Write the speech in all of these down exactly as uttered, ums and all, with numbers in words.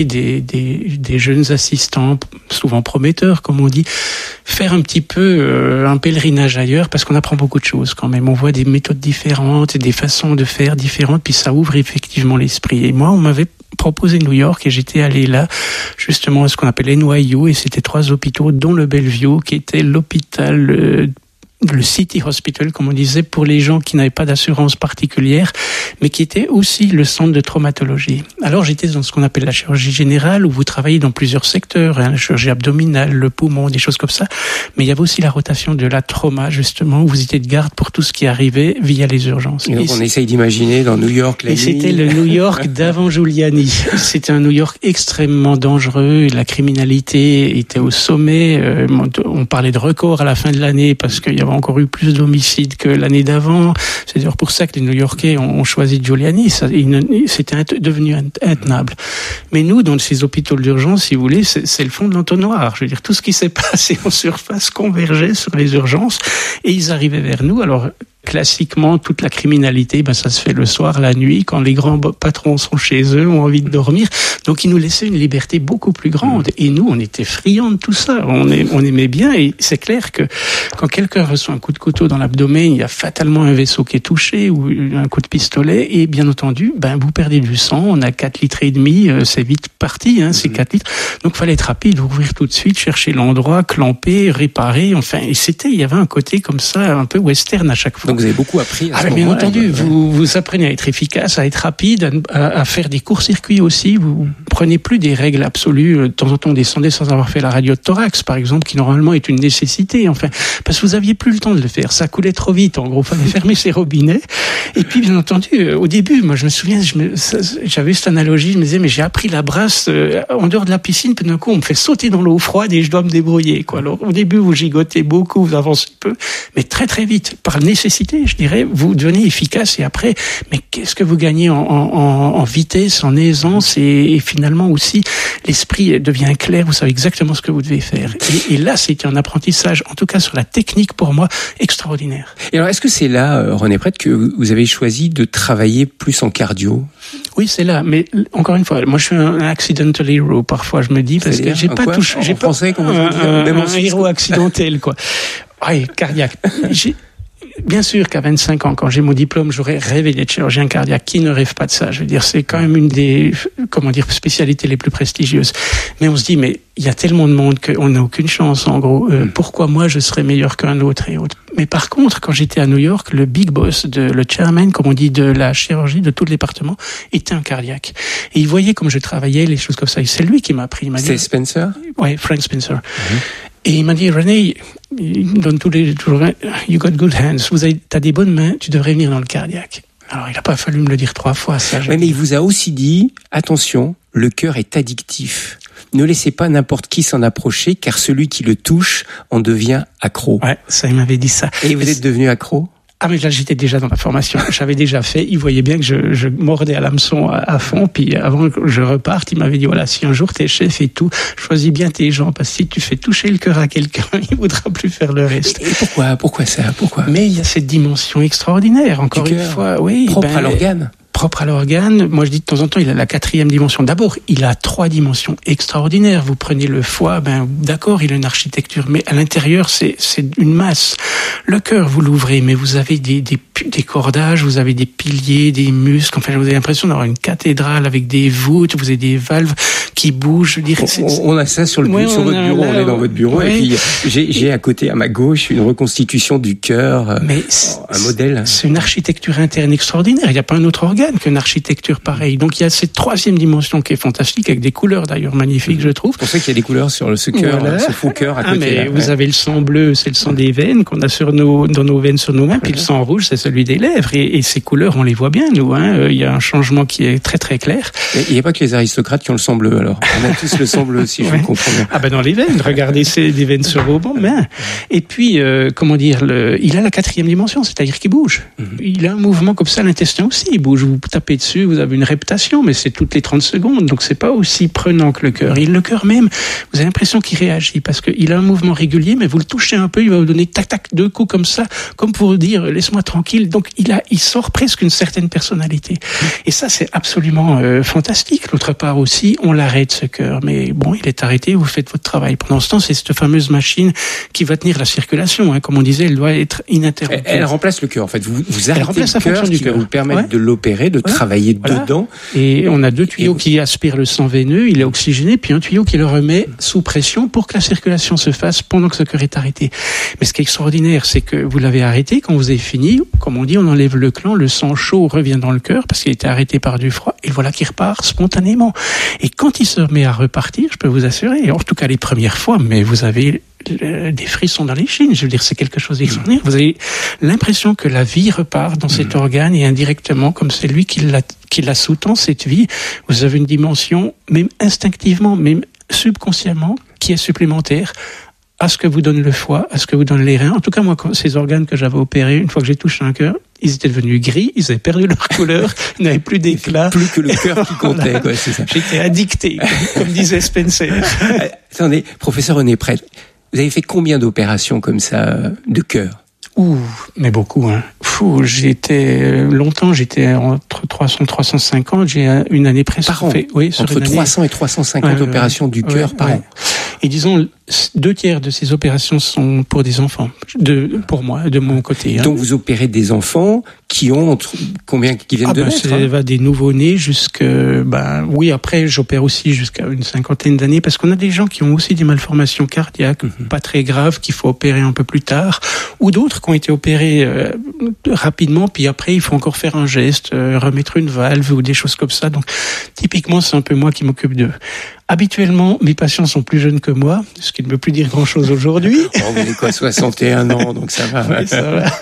Des, des, des jeunes assistants, souvent prometteurs, comme on dit, faire un petit peu euh, un pèlerinage ailleurs, parce qu'on apprend beaucoup de choses quand même. On voit des méthodes différentes, des façons de faire différentes, puis ça ouvre effectivement l'esprit. Et moi, on m'avait proposé New York et j'étais allé là, justement, à ce qu'on appelle N Y U, et c'était trois hôpitaux, dont le Bellevue, qui était l'hôpital euh, le City Hospital, comme on disait, pour les gens qui n'avaient pas d'assurance particulière, mais qui était aussi le centre de traumatologie. Alors j'étais dans ce qu'on appelle la chirurgie générale, où vous travaillez dans plusieurs secteurs, hein, la chirurgie abdominale, le poumon, des choses comme ça, mais il y avait aussi la rotation de la trauma, justement, où vous étiez de garde pour tout ce qui arrivait via les urgences. Et donc et on essaye d'imaginer dans New York la et nuit. C'était le New York d'avant Giuliani. C'était un New York extrêmement dangereux, la criminalité était au sommet, euh, on parlait de record à la fin de l'année, parce qu'il y avait encore eu plus d'homicides que l'année d'avant. C'est d'ailleurs pour ça que les New-Yorkais ont choisi Giuliani. Ça, c'était devenu intenable. Mais nous, dans ces hôpitaux d'urgence, si vous voulez, c'est, c'est le fond de l'entonnoir. Je veux dire, tout ce qui s'est passé en surface convergeait sur les urgences et ils arrivaient vers nous. Alors, classiquement, toute la criminalité, ben, ça se fait le soir, la nuit, quand les grands patrons sont chez eux, ont envie de dormir. Donc, ils nous laissaient une liberté beaucoup plus grande. Et nous, on était friands de tout ça. On, est, on aimait bien. Et c'est clair que quand quelqu'un reçoit un coup de couteau dans l'abdomen, il y a fatalement un vaisseau qui est touché ou un coup de pistolet. Et bien entendu, ben, vous perdez du sang. On a quatre litres et demi. C'est vite parti, hein, c'est quatre litres. Donc, il fallait être rapide, ouvrir tout de suite, chercher l'endroit, clamper, réparer. Enfin, et c'était, il y avait un côté comme ça, un peu western à chaque fois. Donc vous avez beaucoup appris à ah, ce bien moment-là. entendu, vous, vous apprenez à être efficace, à être rapide, à, à faire des courts-circuits aussi. Vous prenez plus des règles absolues. De temps en temps, on descendait sans avoir fait la radio de thorax, par exemple, qui normalement est une nécessité. Enfin, parce que vous aviez plus le temps de le faire. Ça coulait trop vite. En gros, fallait fermer ses robinets. Et puis, bien entendu, au début, moi, je me souviens, je me, ça, j'avais cette analogie. Je me disais, mais j'ai appris la brasse euh, en dehors de la piscine. Puis d'un coup, on me fait sauter dans l'eau froide et je dois me débrouiller, quoi. Alors, au début, vous gigotez beaucoup, vous avancez peu, mais très très vite, par nécessité, je dirais, vous devenez efficace et après, mais qu'est-ce que vous gagnez en, en, en vitesse, en aisance et, et finalement aussi, l'esprit devient clair, vous savez exactement ce que vous devez faire. Et, et là, c'était un apprentissage, en tout cas sur la technique pour moi, extraordinaire. Et alors, est-ce que c'est là, René Prêtre, que vous avez choisi de travailler plus en cardio ? Oui, c'est là, mais encore une fois, moi je suis un accidental hero, parfois je me dis, parce que j'ai pas touché, j'ai pas un, un, un héros accidentel, quoi. Oui, cardiaque. J'ai, Bien sûr qu'à vingt-cinq ans, quand j'ai mon diplôme, j'aurais rêvé d'être chirurgien cardiaque. Qui ne rêve pas de ça? Je veux dire, c'est quand même une des, comment dire, spécialités les plus prestigieuses. Mais on se dit, mais il y a tellement de monde qu'on n'a aucune chance, en gros. Euh, pourquoi moi, je serais meilleur qu'un autre et autre? Mais par contre, quand j'étais à New York, le big boss, de, le chairman, comme on dit, de la chirurgie, de tout le département, était un cardiaque. Et il voyait comme je travaillais, les choses comme ça. Et c'est lui qui m'a appris. Il m'a dit, c'est Spencer? Oui, Frank Spencer. Mm-hmm. Et il m'a dit, René, il me donne tous les toujours, you got good hands, vous avez, t'as des bonnes mains, tu devrais venir dans le cardiaque. Alors, il n'a pas fallu me le dire trois fois, ça. Oui, mais il vous a aussi dit, attention, le cœur est addictif. Ne laissez pas n'importe qui s'en approcher, car celui qui le touche en devient accro. Ouais, ça, il m'avait dit ça. Et vous êtes devenu accro? Ah, mais là, j'étais déjà dans la formation. J'avais déjà fait. Il voyait bien que je, je mordais à l'hameçon à, à fond. Puis avant que je reparte, il m'avait dit, voilà, si un jour t'es chef et tout, choisis bien tes gens, parce que si tu fais toucher le cœur à quelqu'un, il voudra plus faire le reste. Et pourquoi, pourquoi ça? Pourquoi? Mais il y a cette dimension extraordinaire, encore une fois. Oui. Propre ben, à l'organe. Propre à l'organe. Moi, je dis de temps en temps, il a la quatrième dimension. D'abord, il a trois dimensions extraordinaires. Vous prenez le foie, ben, d'accord, il a une architecture, mais à l'intérieur, c'est, c'est une masse. Le cœur, vous l'ouvrez, mais vous avez des, des, des cordages, vous avez des piliers, des muscles. Enfin, vous avez l'impression d'avoir une cathédrale avec des voûtes, vous avez des valves qui bougent. Je dirais, c'est, on, on a ça sur le ouais, sur votre bureau. Là, on est dans votre bureau. Ouais. Et puis, j'ai, j'ai à côté, à ma gauche, une reconstitution du cœur. Mais un modèle. C'est une architecture interne extraordinaire. Il n'y a pas un autre organe qu'une architecture pareille. Donc il y a cette troisième dimension qui est fantastique, avec des couleurs d'ailleurs magnifiques, mmh. je trouve. C'est pour ça qu'il y a des couleurs sur ce cœur, voilà. Ce faux cœur à côté. Ah, mais là, vous ouais. avez le sang bleu, c'est le sang des veines qu'on a sur nos, dans nos veines sur nos mains, puis mmh. le sang rouge, c'est celui des lèvres. Et, et ces couleurs, on les voit bien, nous. Hein. Il y a un changement qui est très très clair. Mais il n'y a pas que les aristocrates qui ont le sang bleu, alors. On a tous le sang bleu, si ouais. je comprends bien. Ah ben dans les veines, regardez, c'est des veines sur vos mains. Et puis, euh, comment dire, le, il a la quatrième dimension, c'est-à-dire qu'il bouge. Mmh. Il a un mouvement comme ça, l'intestin aussi, il bouge. Vous tapez dessus, vous avez une réputation, mais c'est toutes les trente secondes, donc c'est pas aussi prenant que le cœur. Et le cœur même, vous avez l'impression qu'il réagit, parce qu'il a un mouvement régulier, mais vous le touchez un peu, il va vous donner tac tac deux coups comme ça, comme pour vous dire laisse-moi tranquille. Donc il a, il sort presque une certaine personnalité. Et ça c'est absolument euh, fantastique. D'autre part aussi, on l'arrête ce cœur, mais bon, il est arrêté, vous faites votre travail. Pendant ce temps, c'est cette fameuse machine qui va tenir la circulation. Hein. Comme on disait, elle doit être ininterrompue. Elle, elle remplace le cœur. En fait, vous, vous arrêtez remplace le la cœur, fonction qui du va cœur. vous permettre Ouais. de l'opérer, de Voilà. travailler Voilà. dedans. Et on a deux tuyaux Et qui aspirent le sang veineux, il est oxygéné, puis un tuyau qui le remet sous pression pour que la circulation se fasse pendant que ce cœur est arrêté. Mais ce qui est extraordinaire, c'est que vous l'avez arrêté, quand vous avez fini, comme on dit, on enlève le clan, le sang chaud revient dans le cœur parce qu'il était arrêté par du froid, et voilà qu'il repart spontanément. Et quand il se met à repartir, je peux vous assurer, en tout cas les premières fois, mais vous avez des frissons dans les chines, je veux dire, c'est quelque chose d'extraordinaire. Vous avez l'impression que la vie repart dans cet organe, et indirectement, comme c'est lui qui la, qui la sous-tend, cette vie, vous avez une dimension, même instinctivement, même subconsciemment, qui est supplémentaire à ce que vous donne le foie, à ce que vous donne les reins. En tout cas, moi, quand ces organes que j'avais opérés, une fois que j'ai touché un cœur, ils étaient devenus gris, ils avaient perdu leur couleur, ils n'avaient plus d'éclat. Plus que le cœur qui comptait, quoi, c'est ça. J'étais addicté, comme, comme disait Spencer. Attendez, professeur René Prêtre, vous avez fait combien d'opérations comme ça de cœur? Ouh, mais beaucoup, hein. Fou, j'étais, longtemps, j'étais entre trois cents et trois cent cinquante, j'ai une année presque par an. fait, oui, sur entre une année. trois cents et trois cent cinquante Ouais, opérations ouais, du cœur ouais, par ouais. an. Et disons, deux tiers de ces opérations sont pour des enfants, de, pour moi, de mon côté. Hein. Donc vous opérez des enfants qui ont entre, combien, qui viennent ah de ben, naître, ça hein. va des nouveau-nés jusque, ben, oui, après, j'opère aussi jusqu'à une cinquantaine d'années, parce qu'on a des gens qui ont aussi des malformations cardiaques, mm-hmm. pas très graves, qu'il faut opérer un peu plus tard, ou d'autres qui ont été opérés euh, rapidement, puis après, il faut encore faire un geste, euh, remettre une valve ou des choses comme ça. Donc, typiquement, c'est un peu moi qui m'occupe d'eux. Habituellement, mes patients sont plus jeunes que moi, ce qui ne veut plus dire grand-chose aujourd'hui. Oh, vous avez quoi, soixante et un ans, donc ça va. Oui, ça va.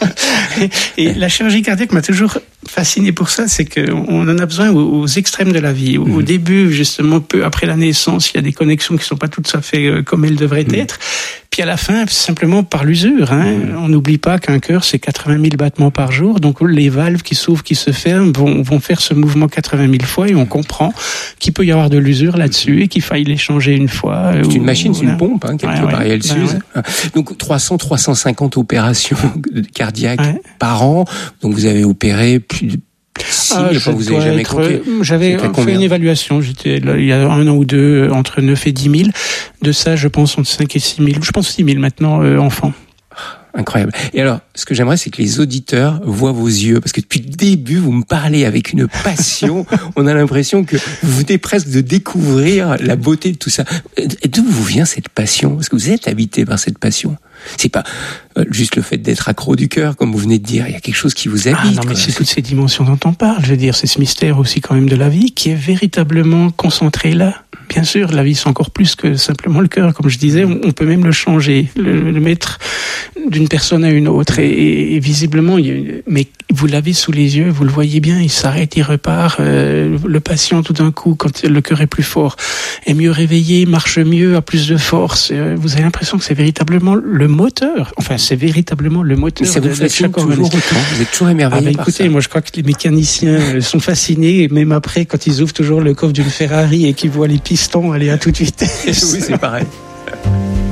Et, et la chirurgie cardiaque m'a toujours fasciné pour ça, c'est qu'on en a besoin aux, aux extrêmes de la vie. Au, mmh. au début, justement, peu après la naissance, il y a des connexions qui ne sont pas tout à fait comme elles devraient mmh. être. Puis à la fin, simplement par l'usure. Hein. Mmh. On n'oublie pas qu'un cœur, c'est quatre-vingt mille battements par jour. Donc les valves qui s'ouvrent, qui se ferment, vont, vont faire ce mouvement quatre-vingt mille fois, et on comprend qu'il peut y avoir de l'usure là-dessus et qu'il faille les changer une fois. C'est ou, une machine, c'est voilà. une pompe, hein, quelque ouais, part, ouais. et elle s'use. Ouais, ouais. Donc trois cents, trois cent cinquante opérations cardiaques ouais. par an. Donc vous avez opéré plus de six mille, ah, enfin, vous avez jamais compté. J'avais fait combien une évaluation, j'étais là, il y a un an ou deux, entre neuf et dix mille. De ça, je pense entre cinq et six mille. Je pense six mille maintenant, euh, enfants. Incroyable. Et alors, ce que j'aimerais, c'est que les auditeurs voient vos yeux, parce que depuis le début, vous me parlez avec une passion. On a l'impression que vous venez presque de découvrir la beauté de tout ça. D'où vous vient cette passion? Parce que vous êtes habité par cette passion. C'est pas juste le fait d'être accro du cœur, comme vous venez de dire. Il y a quelque chose qui vous habite. Ah non, mais c'est toutes ces dimensions dont on parle. Je veux dire, c'est ce mystère aussi quand même de la vie qui est véritablement concentré là. Bien sûr, la vie, c'est encore plus que simplement le cœur. Comme je disais, on peut même le changer, le, le mettre d'une personne à une autre. Et, et visiblement, il y a, mais vous l'avez sous les yeux, vous le voyez bien, il s'arrête, il repart. Euh, le patient, tout d'un coup, quand le cœur est plus fort, est mieux réveillé, marche mieux, a plus de force. Euh, vous avez l'impression que c'est véritablement le moteur. Enfin, c'est véritablement le moteur. Mais ça de, vous fascine de chaque toujours organisme. autant. Vous êtes toujours émerveillé ah ben par écoutez, ça. moi je crois que les mécaniciens sont fascinés, et même après, quand ils ouvrent toujours le coffre d'une Ferrari et qu'ils voient les pistons aller à toute vitesse. Oui, c'est pareil.